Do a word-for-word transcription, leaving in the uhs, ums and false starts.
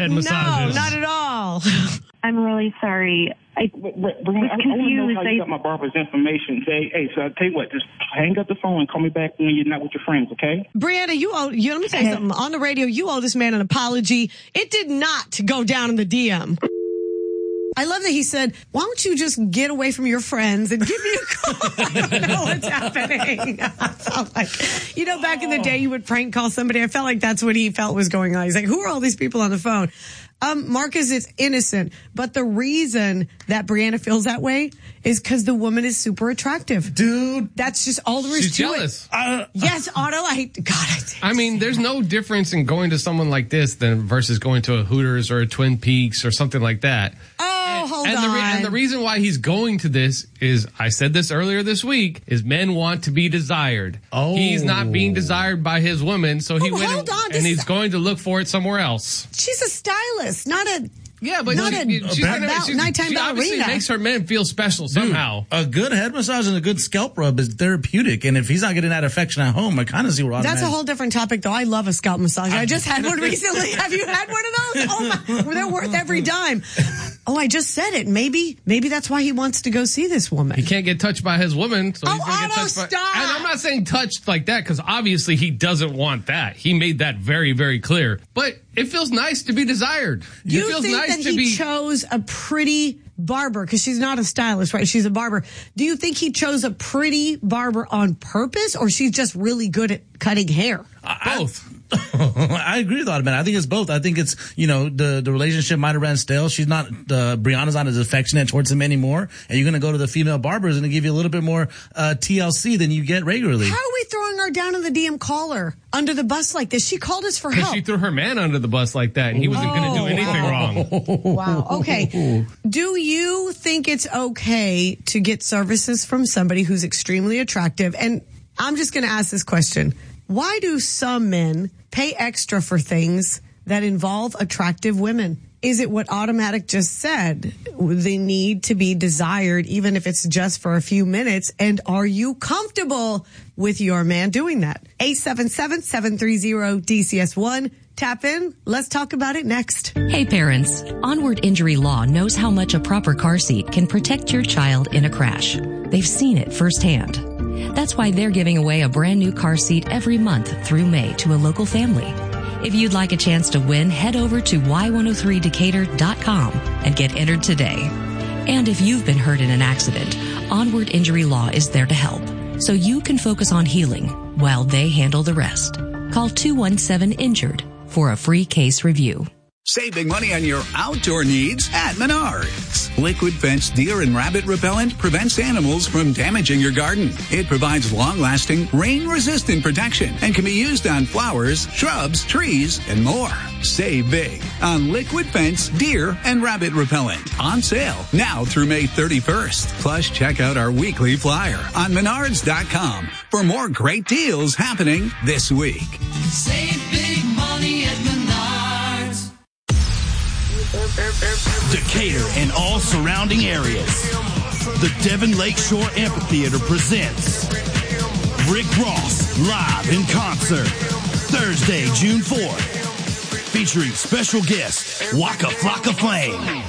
head massages. No, not at all. I'm really sorry. I was Brianna, I, I want to know how you got my barber's information. Hey, hey, so I'll tell you what, just hang up the phone and call me back when you're not with your friends, okay? Brianna, you owe, you, let me tell you something. On the radio, you owe this man an apology. It did not go down in the D M. I love that he said, why don't you just get away from your friends and give me a call? I don't know what's happening. I felt like, you know, back in the day, you would prank call somebody. I felt like that's what he felt was going on. He's like, who are all these people on the phone? Um, Marcus, it's innocent. But the reason that Brianna feels that way is because the woman is super attractive. Dude. That's just all there is She's to jealous. it. Uh, yes, Otto, I hate, God, I hate I mean, there's no difference in going to someone like this than versus going to a Hooters or a Twin Peaks or something like that. Oh, and, hold and on. The re- and the reason why he's going to this is, I said this earlier this week, is men want to be desired. Oh. He's not being desired by his woman, so he Oh, went hold and, on. and This he's is- going to look for it somewhere else. She's a stylist, not a... Yeah, but Not she, a she's gonna, about- she's, nighttime she obviously ballerina. makes her men feel special somehow. A good head massage and a good scalp rub is therapeutic. And if he's not getting that affection at home, I kind of see where That's a whole different topic, though. I love a scalp massage. I just had one recently. Have you had one of those? Oh, my. They're worth every dime. Oh, I just said it. Maybe maybe that's why he wants to go see this woman. He can't get touched by his woman, so Oh, he's going to get Otto, touched by... stop! And I'm not saying touched like that, because obviously he doesn't want that. He made that very, very clear. But it feels nice to be desired. You it feels think nice that to he be... chose a pretty barber, because she's not a stylist, right? She's a barber. Do you think he chose a pretty barber on purpose, or she's just really good at cutting hair? Both. I agree with that, man. I think it's both. I think it's, you know, the, the relationship might have ran stale. She's not, uh, Brianna's not as affectionate towards him anymore. And you're going to go to the female barbers and they give you a little bit more, uh, T L C than you get regularly. How are we throwing her down in the D M caller under the bus like this? She called us for Because help. she threw her man under the bus like that, and he wasn't Oh, going to do anything wow. wrong. Wow. Okay. Do you think it's okay to get services from somebody who's extremely attractive? And I'm just going to ask this question. Why do some men pay extra for things that involve attractive women? Is it what Automatic just said? They need to be desired, even if it's just for a few minutes. And are you comfortable with your man doing that? eight seven seven, seven three zero, D C S one. Tap in. Let's talk about it next. Hey parents, Onward Injury Law knows how much a proper car seat can protect your child in a crash. They've seen it firsthand. That's why they're giving away a brand new car seat every month through May to a local family. If you'd like a chance to win, head over to Y one oh three Decatur dot com and get entered today. And if you've been hurt in an accident, Onward Injury Law is there to help, so you can focus on healing while they handle the rest. Call two one seven injured for a free case review. Save big money on your outdoor needs at Menards. Liquid Fence Deer and Rabbit Repellent prevents animals from damaging your garden. It provides long-lasting, rain-resistant protection and can be used on flowers, shrubs, trees, and more. Save big on Liquid Fence Deer and Rabbit Repellent. On sale now through May thirty-first. Plus, check out our weekly flyer on Menards dot com for more great deals happening this week. Save big money at Menards. Decatur and all surrounding areas. The Devon Lakeshore Amphitheater presents Rick Ross live in concert Thursday, June fourth, featuring special guest Waka Flocka Flame.